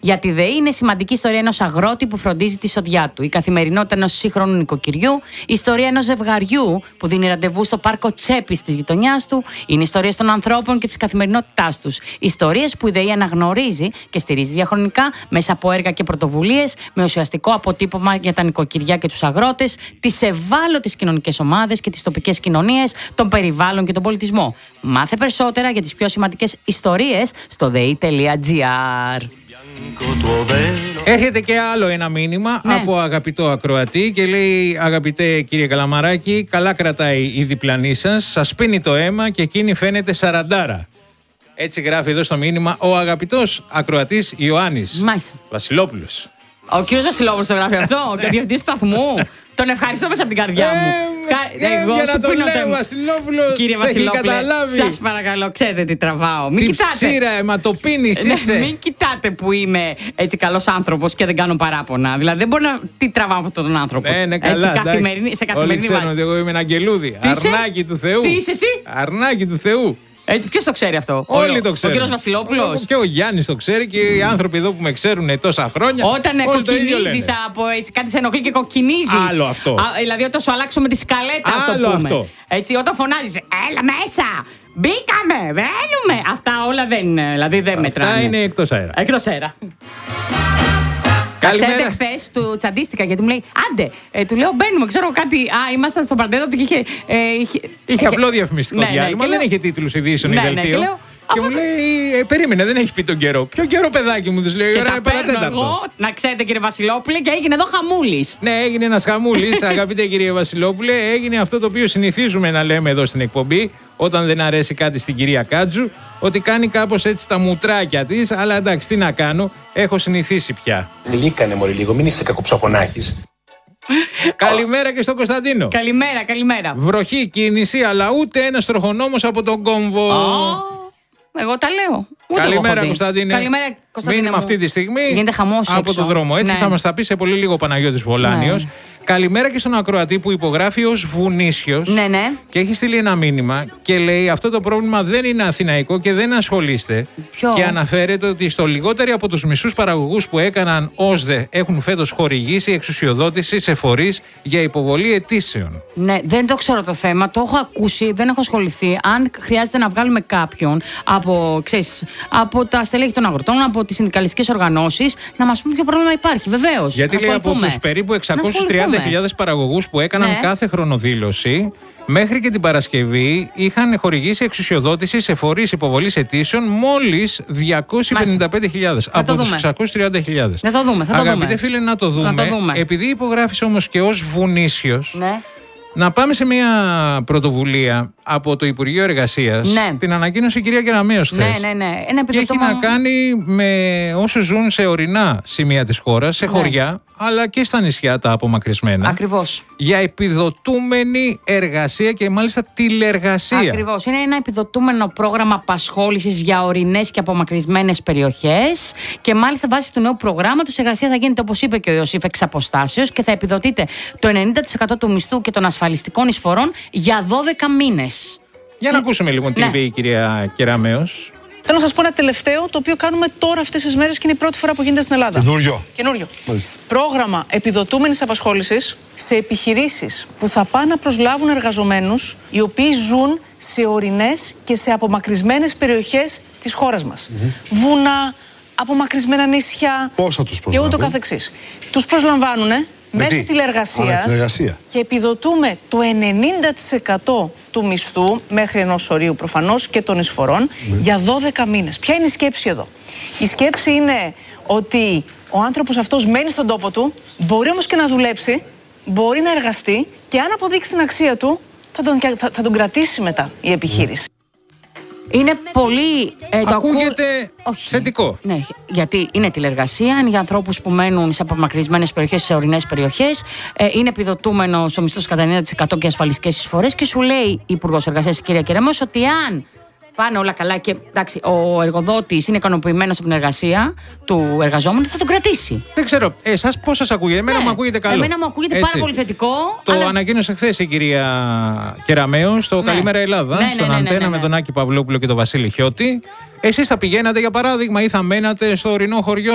Για τη ΔΕΗ είναι σημαντική ιστορία ενός αγρότη που φροντίζει τη σοδιά του, η καθημερινότητα ενός σύγχρονου νοικοκυριού, η ιστορία ενός ζευγαριού που δίνει ραντεβού στο πάρκο Τσέπης της γειτονιάς του, είναι ιστορίες των ανθρώπων και της καθημερινότητάς τους. Ιστορίες που η ΔΕΗ αναγνωρίζει και στηρίζει διαχρονικά μέσα από έργα και πρωτοβουλίες με ουσιαστικό αποτύπωμα για τα νοικοκυριά και τους αγρότες, τις ευάλωτες κοινωνικές ομάδες και τις τοπικές κοινωνίες, τον περιβάλλον και τον πολιτισμό. Μάθε περισσότερα για τις πιο σημαντικές ιστορίες στο dei.gr. Έρχεται και άλλο ένα μήνυμα από αγαπητό ακροατή και λέει: αγαπητέ κύριε Καλαμαράκη, καλά κρατάει η διπλανή σας, σας πίνει το αίμα και εκείνη φαίνεται σαραντάρα. Έτσι γράφει εδώ στο μήνυμα ο αγαπητός ακροατής Ιωάννης Βασιλόπουλος. Ο κύριος Βασιλόπουλος το γράφει αυτό, ο διευθυντής του σταθμού. Τον ευχαριστώ μέσα από την καρδιά μου. Εγώ για να το λέω, Βασιλόπουλος, κύριε Βασιλόπουλε, σας παρακαλώ, ξέρετε τι τραβάω. Μην κοιτάτε. Τι ψήρα, αιματοπίνης είσαι. Μην κοιτάτε που είμαι έτσι καλός άνθρωπος και δεν κάνω παράπονα. Δηλαδή δεν μπορώ να τι τραβάω αυτόν τον άνθρωπο. Ναι, καλά, σε καθημερινή βάση. Όλοι ξέρουν ότι εγώ είμαι ένα αγγελούδι. Αρνάκι του Θεού. Τι είσαι εσύ? Αρνάκι του Θεού. Ποιος το ξέρει αυτό? Όλοι το ξέρουν. Ο κύριος Βασιλόπουλος. Και ο Γιάννης το ξέρει και οι άνθρωποι εδώ που με ξέρουν τόσα χρόνια. Όταν κοκκινίζεις από έτσι, κάτι σε ενοχλεί και κοκκινίζεις. Άλλο αυτό. Δηλαδή όταν σου αλλάξουμε τη σκαλέτα, ας το πούμε. Αυτό. Έτσι, όταν φωνάζεις, έλα μέσα, μπήκαμε, μπαίνουμε. Αυτά όλα δεν μετράνε. Αυτά είναι εκτός αέρα. Εκτός αέρα. Ξέρετε, χθες του τσαντίστηκα γιατί μου λέει άντε, του λέω μπαίνουμε, ξέρω κάτι. Ήμασταν στο Παντέδο και είχε απλό διαφημιστικό διάλειμμα, δεν είχε τίτλους ειδήσεων ή δελτίο. Και μου λέει, περίμενε, δεν έχει πει τον καιρό. Ποιο καιρό, παιδάκι μου, της λέει, η ώρα είναι παρατέταρτο. Εγώ, να ξέρετε κύριε Βασιλόπουλε, και έγινε εδώ χαμούλης. Ναι, έγινε ένας χαμούλης, αγαπητέ κύριε Βασιλόπουλε. Έγινε αυτό το οποίο συνηθίζουμε να λέμε εδώ στην εκπομπή, όταν δεν αρέσει κάτι στην κυρία Κάτζου, ότι κάνει κάπως έτσι τα μουτράκια της. Αλλά εντάξει, τι να κάνω, έχω συνηθίσει πια. Λύκανε μωρή λίγο, μην είσαι κακοψαχονάχης. Καλημέρα και στον Κωνσταντίνο. Καλημέρα. Βροχή κίνηση, αλλά ούτε ένας τροχονόμος από τον κόμβο. Εγώ τα λέω. Καλημέρα, Κωνσταντίνε. Καλημέρα, Κωνσταντίνε. Μήνυμα αυτή τη στιγμή από το δρόμο. Έτσι θα μας τα πει σε πολύ λίγο ο Παναγιώτης Βολάνιος. Καλημέρα και στον ακροατή που υπογράφει ως Βουνίσιος. Ναι. Και έχει στείλει ένα μήνυμα και λέει: αυτό το πρόβλημα δεν είναι αθηναϊκό και δεν ασχολείστε. Ποιο? Και αναφέρεται ότι στο λιγότεροι από τους μισούς παραγωγούς που έκαναν ΩΣΔΕ έχουν φέτος χορηγήσει εξουσιοδότηση σε φορείς για υποβολή αιτήσεων. Ναι, δεν το ξέρω το θέμα. Το έχω ακούσει, δεν έχω ασχοληθεί. Αν χρειάζεται να βγάλουμε κάποιον από τα στελέχη των αγροτών, από τις συνδικαλιστικές οργανώσεις, να μας πούμε ποιο πρόβλημα υπάρχει. Βεβαίως. Γιατί λέει από τους περίπου 630.000 παραγωγούς που έκαναν κάθε χρονοδήλωση, μέχρι και την Παρασκευή είχαν χορηγήσει εξουσιοδότηση σε φορείς υποβολής αιτήσεων μόλις 255.000 από τους 630.000. Θα το δούμε. Αγαπητέ φίλε, να το δούμε. Επειδή υπογράφεις όμως και ως Βουνίσιος, να πάμε σε μια πρωτοβουλία από το Υπουργείο Εργασίας. Την ανακοίνωσε η κυρία Κεραμέως χθες. Ναι. Και έχει να κάνει με όσους ζουν σε ορεινά σημεία της χώρας, σε χωριά, αλλά και στα νησιά τα απομακρυσμένα. Ακριβώς. Για επιδοτούμενη εργασία και μάλιστα τηλεργασία. Ακριβώς. Είναι ένα επιδοτούμενο πρόγραμμα απασχόλησης για ορεινές και απομακρυσμένες περιοχές. Και μάλιστα βάσει του νέου προγράμματος η εργασία θα γίνεται, όπως είπε και ο Ιωσήφ, εξ αποστάσεως και θα επιδοτείται το 90% του μισθού και των ασφαλιστικών εισφορών για 12 μήνες. Για να ακούσουμε λοιπόν τι είπε η κυρία Κεραμέως. Θέλω να σας πω ένα τελευταίο, το οποίο κάνουμε τώρα αυτές τις μέρες και είναι η πρώτη φορά που γίνεται στην Ελλάδα. Καινούριο. Πρόγραμμα επιδοτούμενης απασχόλησης σε επιχειρήσεις που θα πάνε να προσλάβουν εργαζομένους οι οποίοι ζουν σε ορεινές και σε απομακρυσμένες περιοχές της χώρας μας. Βουνά, απομακρυσμένα νησιά και ούτω καθεξής. Τους προσλαμβάνουνε μέσω τηλεργασίας και επιδοτούμε το 90% του μισθού μέχρι ενός ορίου προφανώς και των εισφορών για 12 μήνες. Ποια είναι η σκέψη εδώ? Η σκέψη είναι ότι ο άνθρωπος αυτός μένει στον τόπο του, μπορεί όμως και να δουλέψει, μπορεί να εργαστεί και αν αποδείξει την αξία του θα τον κρατήσει μετά η επιχείρηση. Είναι πολύ. Ακούγεται θετικό. Ναι, γιατί είναι τηλεργασία, είναι για ανθρώπους που μένουν σε απομακρυσμένες περιοχές, σε ορεινές περιοχές. Είναι επιδοτούμενος ο μισθός κατά 90% και ασφαλιστικές εισφορές. Και σου λέει η Υπουργός Εργασίας, η κυρία Κεραμέως, ότι αν πάνε όλα καλά και εντάξει, ο εργοδότης είναι ικανοποιημένος από την εργασία του εργαζόμενου, θα τον κρατήσει. Δεν ξέρω, εσάς πώς σας ακούγεται? Εμένα μου ακούγεται καλό. Εμένα μου ακούγεται πάρα πολύ θετικό. Το ανακοίνωσε χθες η κυρία Κεραμέως στο Καλημέρα Ελλάδα, στον Αντένα με τον Άκη Παυλόπουλο και τον Βασίλη Χιώτη. Εσείς θα πηγαίνατε για παράδειγμα ή θα μένατε στο ορεινό χωριό